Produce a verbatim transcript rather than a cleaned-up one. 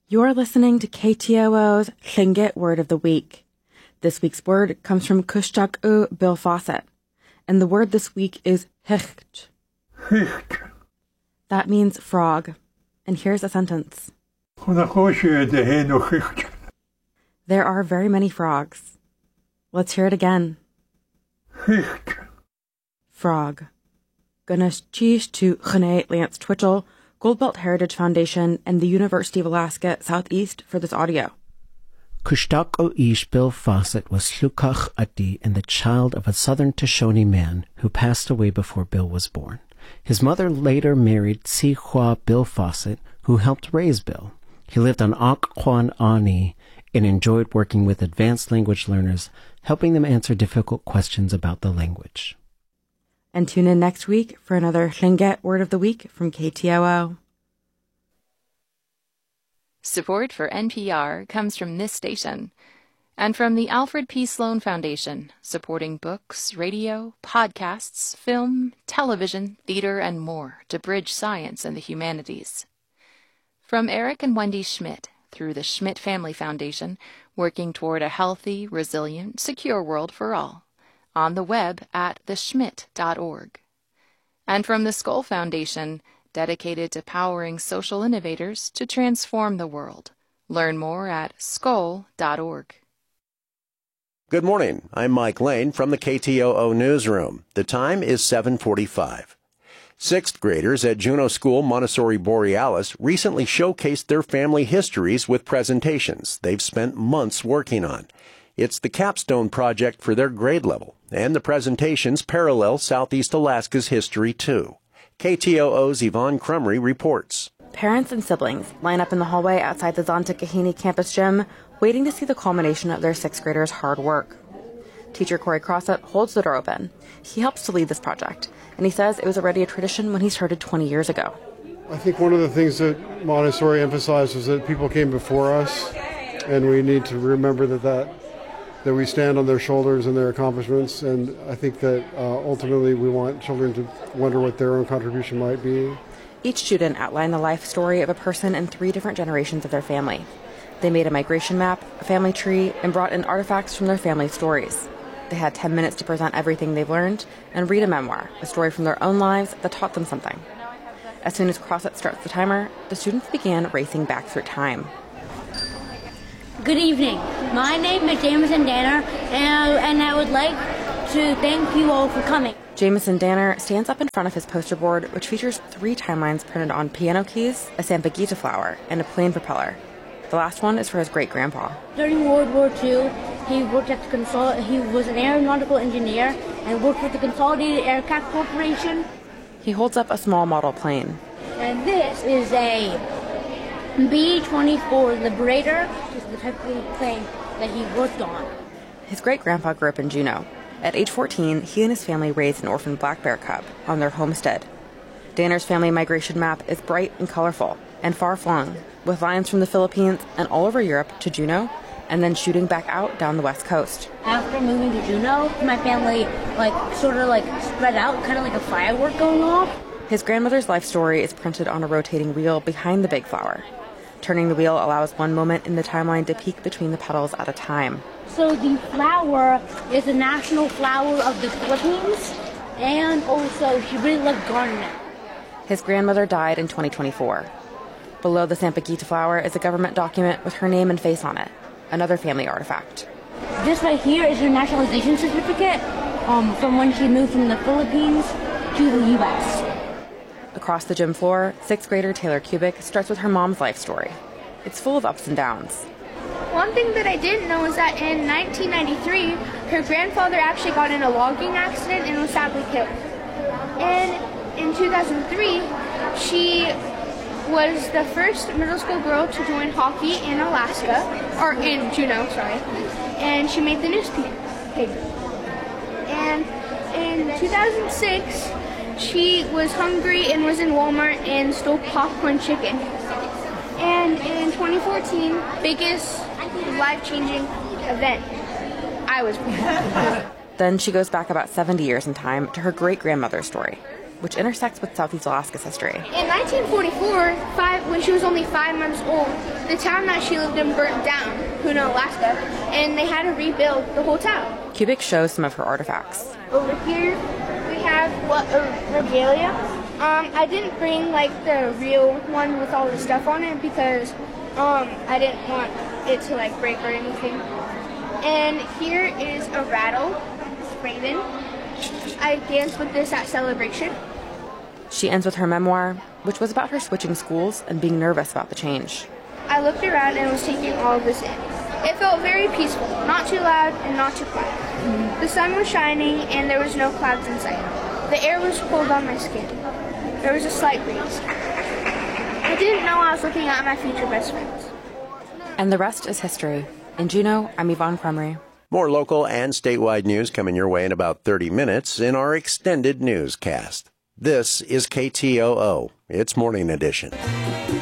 You're listening to K T O O's Llingit Word of the Week. This week's word comes from Cushtag U Bill Fawcett, and the word this week is hicht. Hicht. That means frog. And here's a sentence. There are very many frogs. Let's hear it again. Hicht. Frog. Gunas Chish to Chene Lance Twitchell, Goldbelt Heritage Foundation, and the University of Alaska Southeast for this audio. Cushtag U Bill Fawcett was Llukach Adi and the child of a southern Shoshone man who passed away before Bill was born. His mother later married Si Hua Bill Fawcett, who helped raise Bill. He lived on Occoquan Ani and enjoyed working with advanced language learners, helping them answer difficult questions about the language. And tune in next week for another Llingit Word of the Week from K T O O. Support for N P R comes from this station and from the Alfred P. Sloan Foundation, supporting books, radio, podcasts, film, television, theater, and more to bridge science and the humanities. From Eric and Wendy Schmidt through the Schmidt Family Foundation, working toward a healthy, resilient, secure world for all. On the web at the schmidt dot org. And from the Skoll Foundation, dedicated to powering social innovators to transform the world. Learn more at skoll dot org. Good morning. I'm Mike Lane from the K T O O Newsroom. The time is seven forty-five. Sixth graders at Juneau School Montessori Borealis recently showcased their family histories with presentations they've spent months working on. It's the capstone project for their grade level, and the presentations parallel Southeast Alaska's history, too. K T O O's Yvonne Crumry reports. Parents and siblings line up in the hallway outside the Zonta Kahini campus gym, waiting to see the culmination of their sixth graders' hard work. Teacher Corey Crossett holds the door open. He helps to lead this project, and he says it was already a tradition when he started twenty years ago. I think one of the things that Montessori emphasized was that people came before us, and we need to remember that that that we stand on their shoulders and their accomplishments, and I think that uh, ultimately we want children to wonder what their own contribution might be. Each student outlined the life story of a person in three different generations of their family. They made a migration map, a family tree, and brought in artifacts from their family stories. They had ten minutes to present everything they've learned and read a memoir, a story from their own lives that taught them something. As soon as Crossett starts the timer, the students began racing back through time. Good evening. My name is Jameson Danner, and, and I would like to thank you all for coming. Jameson Danner stands up in front of his poster board, which features three timelines printed on piano keys, a Sampaguita flower, and a plane propeller. The last one is for his great-grandpa. During World War Two, he worked at the Consol- he was an aeronautical engineer and worked with the Consolidated Aircraft Corporation. He holds up a small model plane. And this is a B twenty-four Liberator, which is the type of plane that he worked on. His great-grandpa grew up in Juneau. At age fourteen, he and his family raised an orphan black bear cub on their homestead. Danner's family migration map is bright and colorful and far-flung, with lines from the Philippines and all over Europe to Juneau, and then shooting back out down the west coast. After moving to Juneau, my family like sort of like spread out, kind of like a firework going off. His grandmother's life story is printed on a rotating wheel behind the big flower. Turning the wheel allows one moment in the timeline to peek between the petals at a time. So the flower is the national flower of the Philippines, and also she really loved gardening. His grandmother died in twenty twenty-four. Below the Sampaguita flower is a government document with her name and face on it, another family artifact. This right here is her naturalization certificate um, from when she moved from the Philippines to the U S Across the gym floor, sixth grader Taylor Kubik starts with her mom's life story. It's full of ups and downs. One thing that I didn't know is that in nineteen ninety-three, her grandfather actually got in a logging accident and was sadly killed. And in two thousand three, she was the first middle school girl to join hockey in Alaska, or in Juneau, sorry, and she made the newspaper. And in two thousand six, she was hungry and was in Walmart and stole popcorn chicken. And in twenty fourteen, biggest life-changing event, I was born. Then she goes back about seventy years in time to her great-grandmother's story. which intersects with Southeast Alaska's history. In nineteen forty-four, five, when she was only five months old, the town that she lived in burnt down, Puna, Alaska, and they had to rebuild the whole town. Kubik shows some of her artifacts. Over here, we have what uh, regalia. Um, I didn't bring like the real one with all the stuff on it because um, I didn't want it to like break or anything. And here is a rattle, Raven. I danced with this at Celebration. She ends with her memoir, which was about her switching schools and being nervous about the change. I looked around and was taking all of this in. It felt very peaceful, not too loud and not too quiet. Mm-hmm. The sun was shining and there was no clouds in sight. The air was cold on my skin. There was a slight breeze. I didn't know I was looking at my future best friends. And the rest is history. In Juneau, I'm Yvonne Crumry. More local and statewide news coming your way in about thirty minutes in our extended newscast. This is K T O O. It's Morning Edition.